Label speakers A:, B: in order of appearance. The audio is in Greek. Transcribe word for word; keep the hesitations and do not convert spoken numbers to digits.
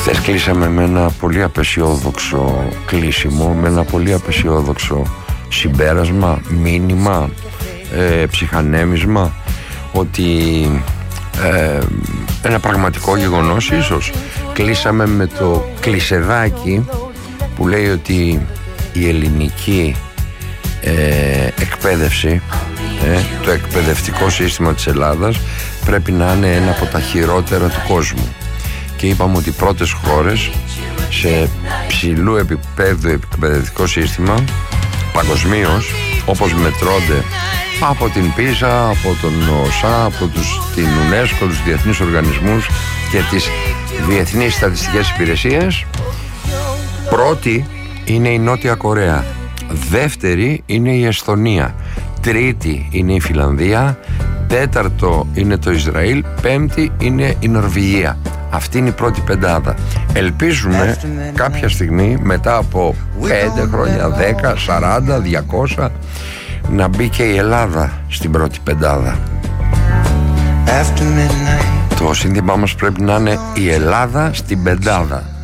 A: Χθες κλείσαμε με ένα πολύ απεσιόδοξο κλείσιμο, με ένα πολύ απεσιόδοξο συμπέρασμα, μήνυμα, ε, ψυχανέμισμα, ότι ε, ένα πραγματικό γεγονός ίσως. Κλείσαμε με το κλεισεδάκι που λέει ότι η ελληνική ε, εκπαίδευση, ε, το εκπαιδευτικό σύστημα της Ελλάδας πρέπει να είναι ένα από τα χειρότερα του κόσμου. Και είπαμε ότι οι πρώτες χώρες σε ψηλού επίπεδου εκπαιδευτικό σύστημα παγκοσμίως, όπως μετρώνται από την πίσα, από τον ΟΣΑ, από τους, την UNESCO, τους διεθνείς οργανισμούς και τις διεθνείς στατιστικές υπηρεσίες, πρώτη είναι η Νότια Κορέα, δεύτερη είναι η Εσθονία, τρίτη είναι η Φιλανδία, τέταρτο είναι το Ισραήλ, πέμπτη είναι η Νορβηγία. Αυτή είναι η πρώτη πεντάδα. Ελπίζουμε κάποια στιγμή μετά από πέντε χρόνια, δέκα, σαράντα, διακόσια να μπει και η Ελλάδα στην πρώτη πεντάδα. Το σύνθημά μας πρέπει να είναι η Ελλάδα στην πεντάδα.